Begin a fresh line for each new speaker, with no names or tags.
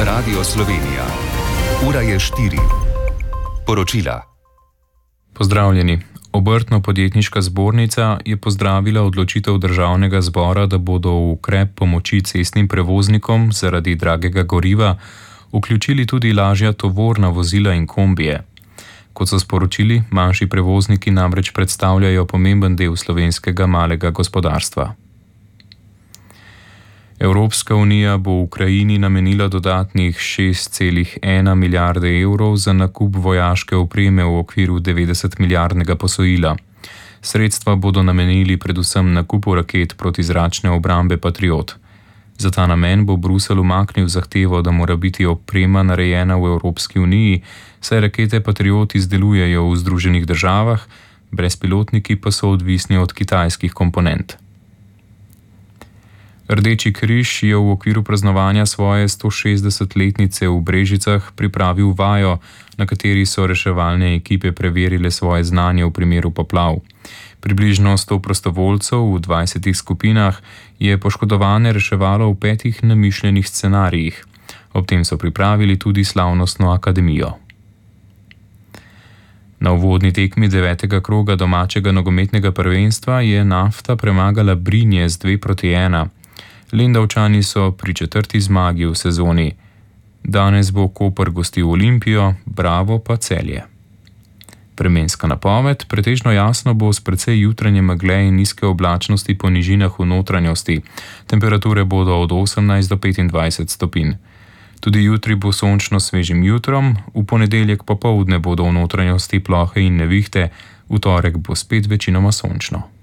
Radio Slovenija. Ura je 4. Poročila.
Pozdravljeni. Obrtno-podjetniška zbornica je pozdravila odločitev državnega zbora, da bodo v ukrep pomoči cestnim prevoznikom zaradi dragega goriva vključili tudi lažja tovorna vozila in kombije. Kot so sporočili, manjši prevozniki namreč predstavljajo pomemben del slovenskega malega gospodarstva. Evropska unija bo Ukrajini namenila dodatnih 6,1 milijarde evrov za nakup vojaške opreme v okviru 90-milijardnega posojila. Sredstva bodo namenili predvsem nakupu raket protizračne obrambe Patriot. Za ta namen bo Bruselj umaknil zahtevo, da mora biti oprema narejena v Evropski uniji, saj rakete Patriot izdelujejo v Združenih državah, brezpilotniki pa so odvisni od kitajskih komponent. Rdeči križ je v okviru praznovanja svoje 160-letnice v Brežicah pripravil vajo, na kateri so reševalne ekipe preverile svoje znanje v primeru poplav. Približno 100 prostovoljcev v 20 skupinah je poškodovane reševalo v 5 namišljenih scenarijih. Ob tem so pripravili tudi slavnostno akademijo. Na uvodni tekmi 9. kroga domačega nogometnega prvenstva je Nafta premagala Brinje z 2-1. Lendavčani so pri 4. zmagi v sezoni. Danes bo Koper gostil Olimpijo, Bravo pa Celje. Vremenska napoved: pretežno jasno bo s precej jutranje megle in nizke oblačnosti po nižinah v notranjosti. Temperature bodo od 18 do 25 stopinj. Tudi jutri bo sončno svežim jutrom, v ponedeljek popoldne bodo v notranjosti plohe in nevihte, v torek bo spet večinoma sončno.